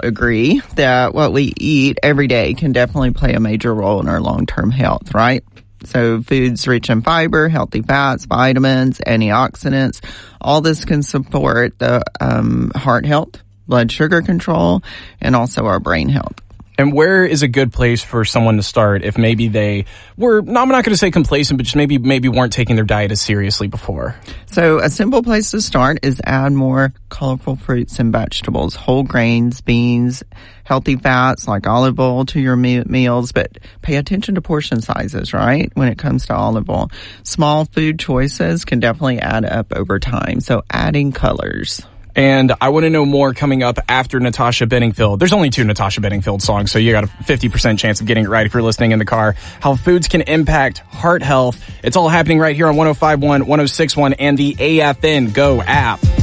agree that what we eat every day can definitely play a major role in our long-term health, right? So foods rich in fiber, healthy fats, vitamins, antioxidants, all this can support the heart health, blood sugar control, and also our brain health. And where is a good place for someone to start if maybe they were, I'm not going to say complacent, but just maybe weren't taking their diet as seriously before? So a simple place to start is add more colorful fruits and vegetables, whole grains, beans, healthy fats like olive oil to your meals, but pay attention to portion sizes, right, when it comes to olive oil. Small food choices can definitely add up over time, so adding colors. And I want to know more coming up after Natasha Bedingfield. There's only 2 Natasha Bedingfield songs, so you got a 50% chance of getting it right if you're listening in the car. How foods can impact heart health. It's all happening right here on 105.1, 106.1, and the AFN Go app.